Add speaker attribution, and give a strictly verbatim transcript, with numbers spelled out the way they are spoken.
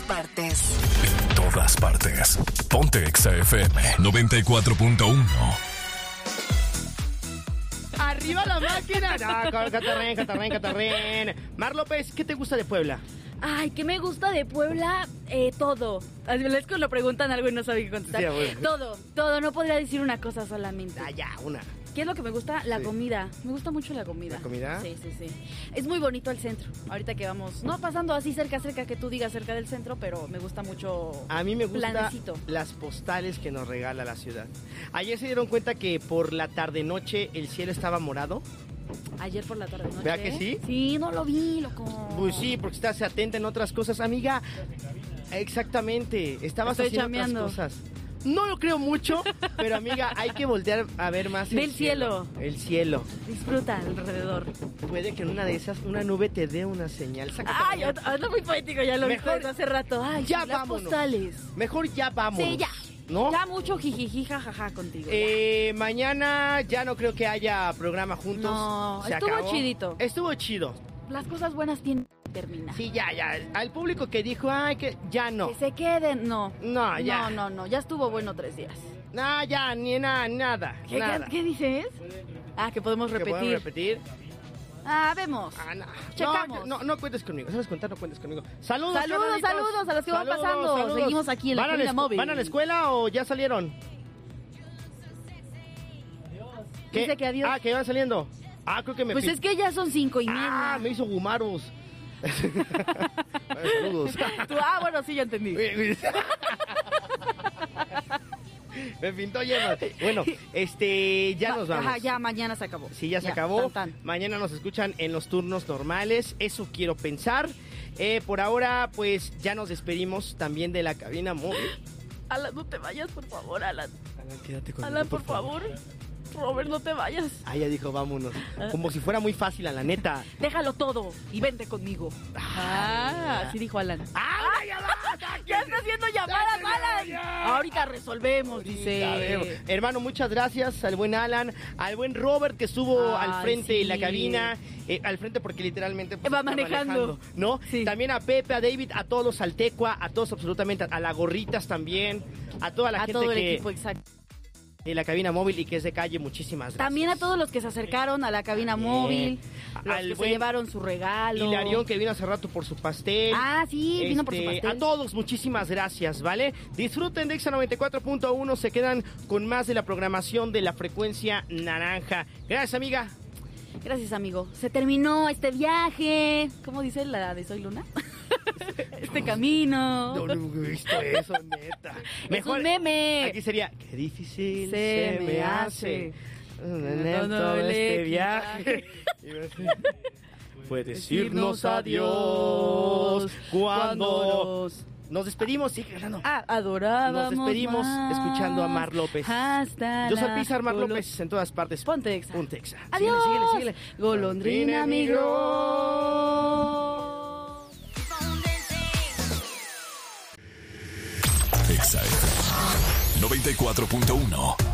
Speaker 1: partes.
Speaker 2: En todas partes. Ponte Exa F M noventa y cuatro punto uno.
Speaker 3: ¡Arriba la máquina! No, Catarren, Catarren, Catarren. Mar López, ¿qué te gusta de Puebla?
Speaker 4: Ay, ¿qué me gusta de Puebla? Eh, todo. A veces que lo preguntan algo y no saben qué contestar.
Speaker 3: Sí, bueno.
Speaker 4: Todo, todo. No podría decir una cosa solamente.
Speaker 3: Ah, ya, una.
Speaker 4: ¿Qué es lo que me gusta? La
Speaker 3: Sí.
Speaker 4: comida. Me gusta mucho la comida.
Speaker 3: ¿La comida?
Speaker 4: Sí, sí, sí. Es muy bonito el centro. Ahorita que vamos, no pasando así cerca, cerca que tú digas cerca del centro, pero me gusta mucho.
Speaker 3: A mí me gustan
Speaker 4: Planecito.
Speaker 3: las postales que nos regala la ciudad. Ayer se dieron cuenta que por la tarde-noche el cielo estaba morado.
Speaker 4: Ayer por la tarde, ¿no?
Speaker 3: ¿Verdad que sí?
Speaker 4: Sí, no lo vi, loco.
Speaker 3: Pues sí, porque estás atenta en otras cosas, amiga. Exactamente, estabas
Speaker 4: Estoy
Speaker 3: haciendo
Speaker 4: chameando.
Speaker 3: otras cosas. No lo creo mucho, pero amiga, hay que voltear a ver más
Speaker 4: Ve el cielo.
Speaker 3: El cielo.
Speaker 4: Disfruta alrededor.
Speaker 3: Puede que en una de esas una nube te dé una señal. Sácate
Speaker 4: Ay,
Speaker 3: para allá.
Speaker 4: anda muy poético, ya lo vi
Speaker 3: Mejor
Speaker 4: desde hace rato. Ay,
Speaker 3: ya
Speaker 4: sí, las
Speaker 3: vámonos.
Speaker 4: postales.
Speaker 3: Mejor ya vamos.
Speaker 4: Sí, ya.
Speaker 3: ¿No?
Speaker 4: Ya mucho jijiji, jajaja contigo. ya.
Speaker 3: Eh, mañana ya no creo que haya programa juntos.
Speaker 4: No,
Speaker 3: Se
Speaker 4: estuvo
Speaker 3: acabó.
Speaker 4: chidito.
Speaker 3: Estuvo chido.
Speaker 4: Las cosas buenas tienen que terminar.
Speaker 3: Sí, ya, ya. Al público que dijo, ay, que ya no.
Speaker 4: Que se queden, no.
Speaker 3: No, ya.
Speaker 4: No, no, no, ya estuvo bueno tres días.
Speaker 3: No, ya, ni nada, nada.
Speaker 4: ¿Qué,
Speaker 3: nada.
Speaker 4: ¿qué, qué dices? Ah, que podemos
Speaker 3: ¿Que
Speaker 4: repetir.
Speaker 3: podemos repetir?
Speaker 4: Ah, vemos.
Speaker 3: Ah, no.
Speaker 4: Checamos.
Speaker 3: No, no, no cuentes conmigo. ¿Sabes contar? No cuentes conmigo. Saludos,
Speaker 4: Saludos,
Speaker 3: carnalitos.
Speaker 4: saludos a los que van
Speaker 3: Saludos,
Speaker 4: pasando.
Speaker 3: saludos.
Speaker 4: Seguimos aquí en la
Speaker 3: ¿Van a
Speaker 4: cabina
Speaker 3: escu-
Speaker 4: móvil.
Speaker 3: ¿Van a la escuela o ya salieron? ¿Qué?
Speaker 4: Dice que adiós.
Speaker 3: Ah, que van saliendo. Ah, creo que me...
Speaker 4: Pues
Speaker 3: pi-
Speaker 4: es que ya son cinco y media.
Speaker 3: Ah, me hizo gumaros. Saludos.
Speaker 4: Tú, ah, bueno, sí, ya entendí.
Speaker 3: Me pintó lleno. Bueno, este, ya nos vamos.
Speaker 4: Ajá, ya mañana se acabó.
Speaker 3: Sí, ya se acabó.
Speaker 4: tan, tan.
Speaker 3: Mañana nos escuchan en los turnos normales. Eso quiero pensar. Eh, por ahora, pues ya nos despedimos también de la cabina móvil.
Speaker 4: Alan, no te vayas, por favor, Alan.
Speaker 3: Alan, quédate conmigo,
Speaker 4: Alan, por favor. Robert, no te vayas.
Speaker 3: Ah, ya dijo, vámonos. Como si fuera muy fácil, a la neta.
Speaker 4: Déjalo todo y vente conmigo. Ah, así dijo Alan.
Speaker 3: ¡Ah, ya va!
Speaker 4: Ya está haciendo llamadas,
Speaker 3: ¡Sáquenlo
Speaker 4: Alan.
Speaker 3: ya!
Speaker 4: Ahorita resolvemos, dice.
Speaker 3: A ver, hermano, muchas gracias al buen Alan, al buen Robert que estuvo
Speaker 4: Ay,
Speaker 3: al frente
Speaker 4: sí.
Speaker 3: de la cabina, eh, al frente porque literalmente pues,
Speaker 4: Va
Speaker 3: está
Speaker 4: manejando.
Speaker 3: ¿no?
Speaker 4: Sí.
Speaker 3: También a Pepe, a David, a todos los Altecua, a todos absolutamente, a la Gorritas también, a toda la
Speaker 4: A
Speaker 3: gente
Speaker 4: todo el
Speaker 3: que
Speaker 4: equipo, exacto.
Speaker 3: de la cabina móvil y que es de calle, muchísimas gracias.
Speaker 4: También a todos los que se acercaron a la cabina
Speaker 3: También.
Speaker 4: móvil, los
Speaker 3: Al
Speaker 4: que
Speaker 3: buen
Speaker 4: se llevaron su regalo.
Speaker 3: Hilarión que vino hace rato por su pastel.
Speaker 4: Ah, sí, vino por su
Speaker 3: Este,
Speaker 4: pastel.
Speaker 3: A todos, muchísimas gracias, ¿vale? Disfruten de Exa noventa y cuatro punto uno, se quedan con más de la programación de la frecuencia naranja. Gracias, amiga.
Speaker 4: Gracias, amigo. Se terminó este viaje. ¿Cómo dice la de Soy Luna? Este camino.
Speaker 3: No, no he visto eso, neta.
Speaker 4: Es un meme.
Speaker 3: Aquí sería, qué difícil
Speaker 4: Se
Speaker 3: se,
Speaker 4: me
Speaker 3: me
Speaker 4: hace.
Speaker 3: hace
Speaker 4: Todo
Speaker 3: todo
Speaker 4: el
Speaker 3: este
Speaker 4: equipaje.
Speaker 3: viaje. Fue decirnos
Speaker 4: Decirnos
Speaker 3: adiós
Speaker 4: adiós
Speaker 3: cuando
Speaker 4: nos...
Speaker 3: nos despedimos. Sigue ganando.
Speaker 4: Ah, adorábamos
Speaker 3: Nos despedimos
Speaker 4: más.
Speaker 3: escuchando a Mar López.
Speaker 4: Hasta
Speaker 3: Yo soy
Speaker 4: la
Speaker 3: Pizar Mar
Speaker 4: golo-
Speaker 3: López en todas partes.
Speaker 4: Ponte Exa.
Speaker 3: Ponte Exa.
Speaker 4: Adiós.
Speaker 3: Síguele, síguele, síguele.
Speaker 4: Golondrina migró.
Speaker 2: Exa F M noventa y cuatro punto uno.